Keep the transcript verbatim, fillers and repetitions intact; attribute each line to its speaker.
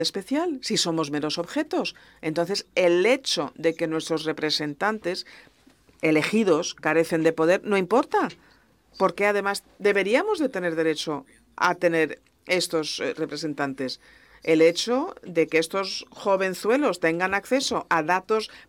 Speaker 1: especial si somos meros objetos. Entonces, el hecho de que nuestros representantes elegidos carecen de poder no importa, porque además deberíamos de tener derecho a tener estos eh, representantes. El hecho de que estos jovenzuelos tengan acceso a datos